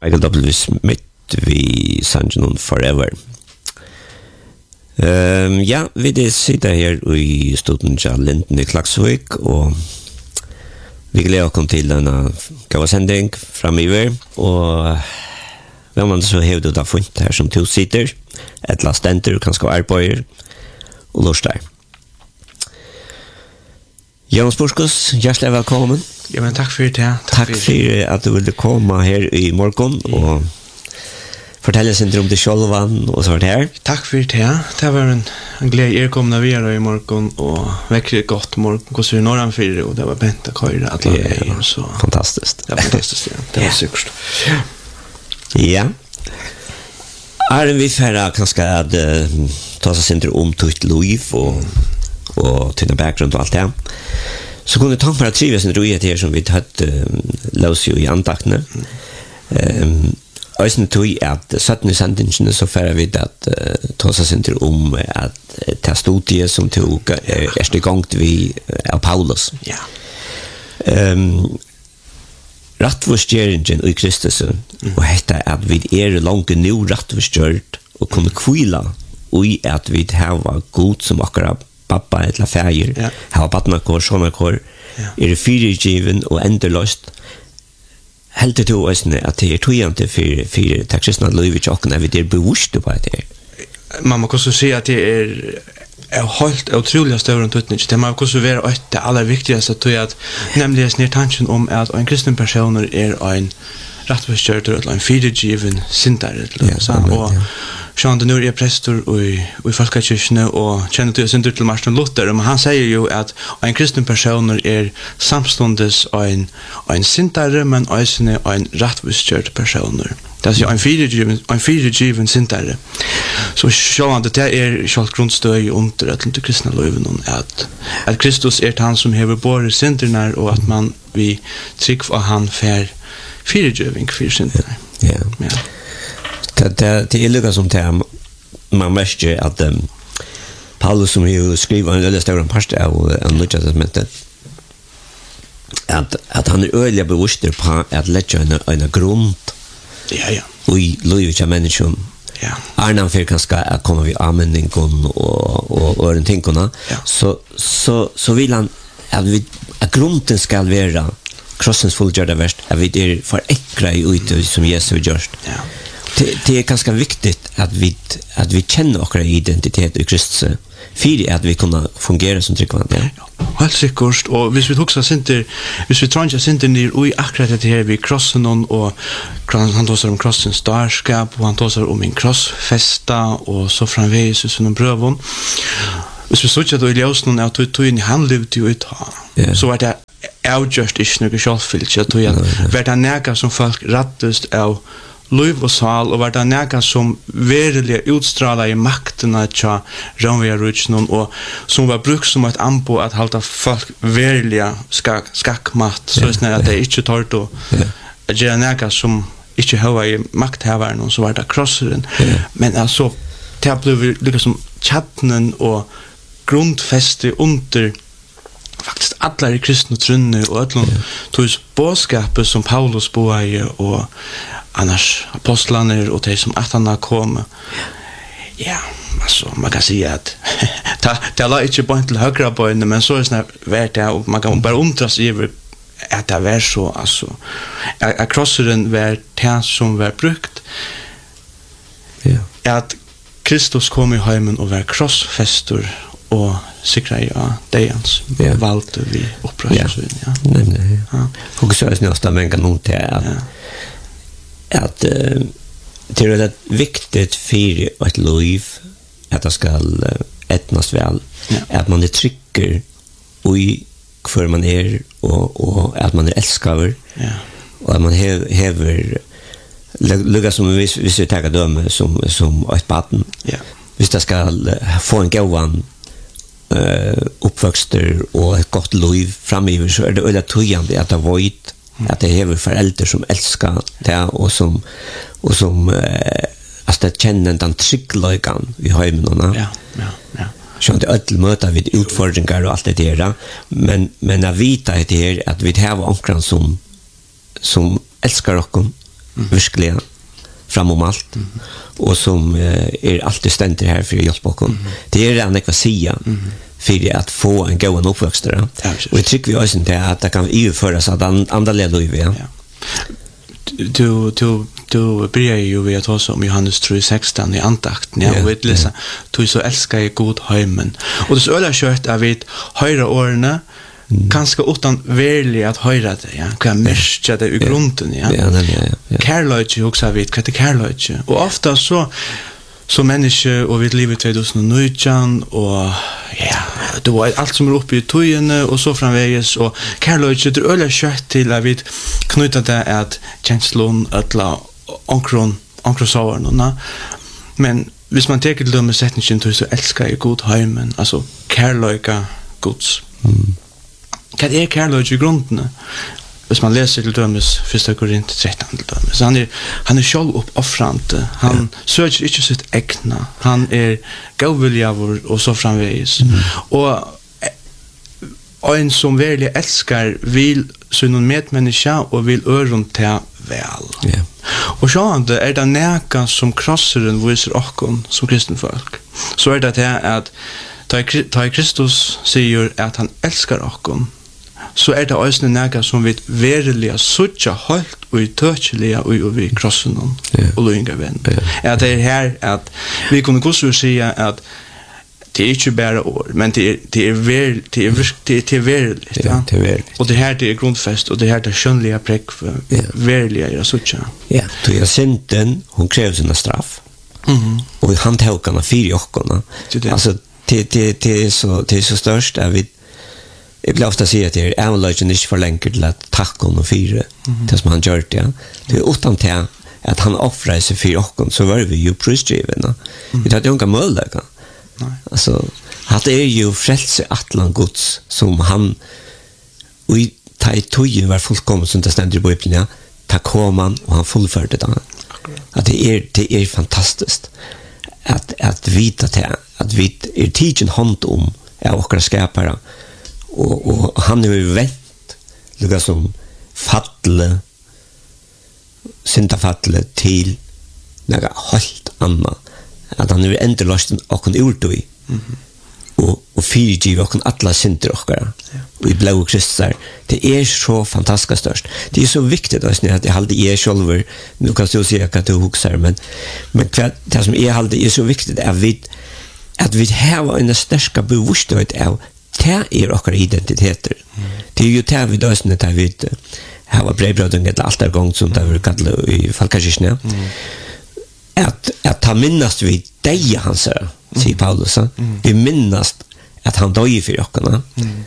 Michael W. Smith vi Sanjon Forever. Ja, vi sitter her i stunden til Linden i Klaksvik, og vi gleder oss til denne gave sending fremiver, og hvem man så har du da funnet her som to sitter, et la stenter, kanskje arbeider, og lort der. Jonas Borskos, hjertelig velkommen. Ja, men takk for det. Takk for at du ville komme her i morgen, og fortelle oss om det selv og så her. Takk for det. Det var en glede kommet vi her i morgen, og vekker godt morgen, hvordan vi når han fyrer, og det var bent å køyre alle veier. Fantastisk. Det var fantastisk, ja. Det var sikkert. Ja. Vi færre kanskje at ta seg om tøyt liv og til bakgrunn og alt det. Så kunne ta for at trives en rolighet her som vi tatt løs jo i antaktene. Øysen tog at 17 sendingene så færre vi at ta seg om at ta studiet som tog erste gang vi av Paulus. Ja. Rattvurstgjeringen i Kristus og hette at vi langt nå rattvurstgjørt og kunne kvila og at vi har god som akkurat pappa eller fæger, har badnakår, sånnakår, det fyrirgiven og endeløst. Helt til å at det tøyende for det kristne livet og at vi bevisst på det. Man må også si at det helt utrolig større tøytning. Det må også være det aller viktigste tøy at nemlig snir tanken om at en kristen person en rattvurstgjørt eller en fyrirgiven syndare. Og Sean de Nuria prestor i Folkekirkene og kjenner til synder til Martin Luther, men han sier jo at en kristen person samstundes en syndare, men også en rattvurstgjørt person. Det er en fyrirgiven syndare. Så sjåan det sjål grunnstøy under at det kristne løyven at Kristus han som hever båret synderne, og at man vi trygg av han fær fyrirgiving for synderne. Ja. Det lukket som til man mærker at Paulus som jo skriver en veldig større part av Nye Testamentet at han øyelig bevisst på at legge en grunn i livet av mennesken. Arnan for kanskje at komme vi anmenningen og øren tingene, så vil han at grunnen skal være krossens fullgjørende verst, at vi for ekra i ute som Jesus gjørst. Det ganska viktigt att vi känner vår identitet i Kristus för att vi kunna fungera som tryggvande. Helt sikkert, og hvis vi tuksa sinter, hvis vi tror ikke sinter nir ui akkurat det her vi krossen og han tåsar om krossens starskap, og han tåsar om en krossfesta, og så framveis i sånne brøvun. Hvis vi sutja då i ljøsnen av tøyen han levde jo ut så var det avgjørst ikke noe sjålfyllt, at var det nega som folk rattest av liv og sal, og var det nega som verilig utstrala i maktene til Rønvia-rutsen, og som var brukt som et ambo at halda folk verilig skakkmatt, så at det ikke tårt å gjøre nega som ikke høva i maktheveren, så var det krosseren. Men altså, det ble liksom tjattenen og grundfeste under faktisk alle i kristne trunne og alle tog båskapet som Paulus boer og annars apostlaner og de som at han har kommet. Ja, altså, man kan si at det la ikke bare til høyre bøyene, men så det vært det, og man kan bare undras i at det var så, altså, at krosseren var det som var brukt, at Kristus kom i heimen og var krossfester og sikra deians valgte vi opprørsesvinn. Nemlig. Fokuseres næsta menga noen til at det er viktigt for et liv at det skal etnas vel, at man trykker i hver man og at man elskaver, og at man hever lukka som hvis vi tar døme som et baden. Hvis det skal få en gåvan uppväxter och ett gott liv framöver, så är det öde tøyande att det void att det hever föräldrar som älskar det och som alltså det känner den tryggleikan vi har med någon. Så det öll möta vid utfordringar och allt det där, men att vita det här att vi har ankran som älskar oss verkligen fram allt och som är alltid ständigt här för att hjälpa oss. Det är redan vad säga för att få en god uppväxt där. Och jag tycker vi också inte att det kan överföras att andra leder i ja. Du börjar ju vid att ta om Johannes 3:16 i antakten. Jag vet läsa. Du så älskar jag god hemmen. Och det så ölla kört är vid höra årene kanske utan verkligen att höra det, ja. Kan märka det i grunden, ja. Kärlek också vet vad det kärlek. Och ofta så människor och vid livet 2019 och ja, det var allt som är uppe i tojene och så framväges och kärlek det ölla kött till att vi knyta det att känslon alla onkron men hvis man tar till dem med sättningen till så älskar jag god hemmen alltså kärleka Guds vad är kärlek i grunden hvis man läser till dömes 1 Korint 13 till dömes han är själv uppoffrande han söker inte sitt egna han är godvillig och så framvägs och en som verkligen älskar vill sin medmänniska och vill öron ta väl. Och så är det näka som krossaren visar okon som kristen folk. Så är det att ta Kristus säger att han älskar okon. Så är det också näka som vi verkligen sucha halt och touchliga och vi krossen och lynga vän. Att det är här att vi kunde gå säga att det är inte bara ord, men det är verkligt. Ja. Och det här det är grundfäst och det här det skönliga präck för verkliga är så tjå. Ja, då jag synden hon kräver sina straff. Och han tog henne 4 åkorna. Alltså det är så störst att vi jag vill ofta säga att det är anläggen inte för länge till att tacka honom 4 det som han gör det. Det är utan till att han offrar sig 4 åkorna så var vi ju prisgivna. Vi hade unga möjligheter. Alltså att det är ju frälse atlan Guds som han och i tojen var fullkomligt som det ständer i Bibeln ja, ta kom han och han fullförde det. Att det är fantastiskt att vita det att vi är tidsen hand om av våra skapare och han är ju vänt lika som fattle syndafattle till några helt annat att han är ändå lost och kan urtoi och fyrgiv och kan alla synder och vi blå kristar det är så fantastiskt störst det är så viktigt att det håller är själva nu kan du se att du huxar men det som är håller är så viktigt att vi har en stark bevissthet av det våra identiteter det är ju det vi då snart vi har brevbröden ett allt gång som det vi kallar i Falkakirchen att ta minnast vid dig han säger Paulus vi minnast att han dog för oss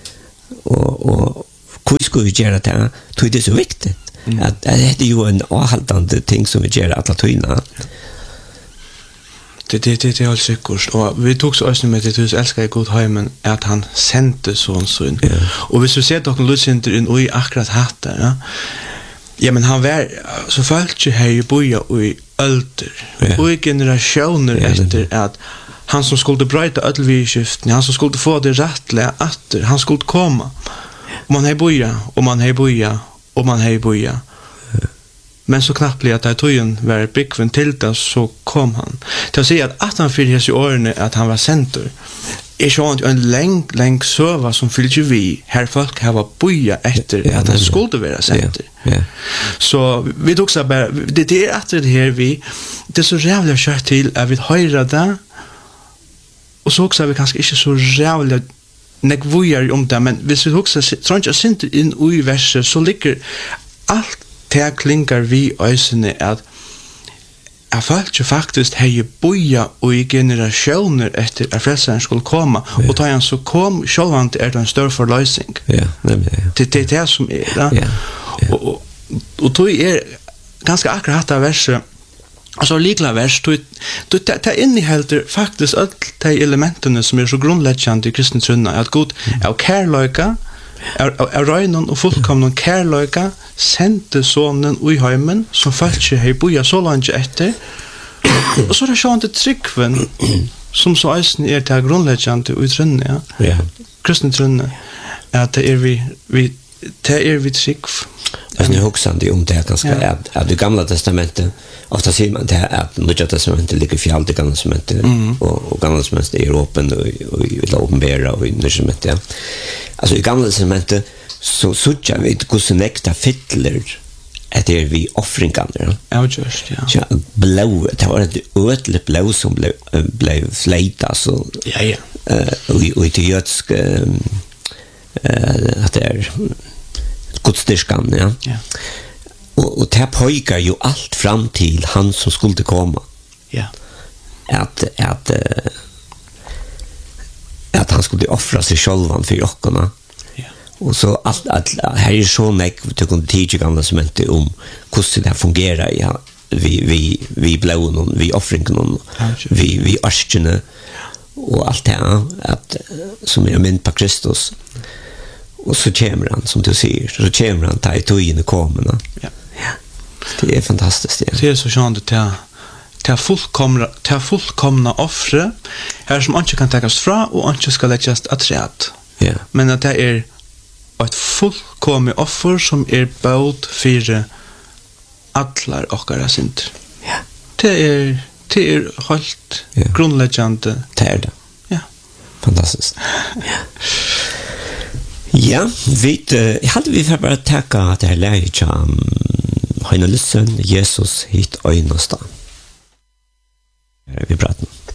och hur ska vi göra det då det är så viktigt att det är ju en avhållande ting som vi gör alla tydna det är alltså säkert och vi tog så oss med det hus älskar jag god hemmen att han sände son och vi så ser dock lucenter in i akkurat hatta ja. Ja, men han var så följt ju här i boja och i ölder och i generationer efter att han som skulle bryta ödelvidskiften, han som skulle få det rättliga att han skulle komma. Och man hej boja, och man hej boja, och man hej boja. Men så knappt blir att det tojen var byggven till det så kom han. Till att säga att han fylldes i åren att han var center. är så en lång server som fyller vi här folk har boja efter att han skulle vara center. Så vi tog så bara det är att det här vi det så jävla kört till att vi höra det. Och så också vi kanske inte så jävla nekvojar om det men hvis vi också tror jag inte in i verser så ligger allt det klingar vi ösne att jag falt ju faktiskt hej boja och i generationer efter att frälsaren skulle komma och ta han så kom självant är det en större förlösning. Det är det som är och då är ganska akkurat det verset alltså likla vers då det innehåller faktiskt alla de elementen som är så grundläggande i kristen tro att Gud är kärleka är röjnon och fullkomnon kärleka sände sonen i hemmen som följer hej boja så långt efter och så är det sjön till tryggven som så är det grundläggande i trunna kristen trunna att det är vi Det vid sikv. Alltså nu huxande om det ganska att det gamla testamentet ofta ser man det att nya testamentet ligger för allt det gamla testamentet och gamla testamentet är öppen och uppenbara och nya testamentet. Ja. Alltså i gamla testamentet så jag vet hur snäckta fittler att det är vi offringar. Ja, just ja. Ja, blå, det var ett ödligt blå som blev flejta så. Ja. Och det götsk att det är godstyrskan, ja. Ja. Och det pojkar ju allt fram till han som skulle komma. Ja. Att han skulle offra sig själv för jockorna. Ja. Och så att här är så mycket du kunde tiga gamla som inte om hur det fungerar ja vi blån vi offringen vi arskarna och allt det här att som är mynd på Kristus. Och så kommer han, som du säger, så kommer han ta i in i kommorna. Ja. Det är fantastiskt. Ja. Det är så skönt till fullkomna offre här som inte kan tagas fra och inte ska läggas att Ja. Men att det är ett fullkomligt offer som är bort för allar okkara synder. Ja. Det är helt grundläggande. Det är det. Ja. Fantastiskt. Ja. Ja, jag hade vi för bara tacka att det här läget Heine Lyssen, Jesus hit øynasta. Her vi praten.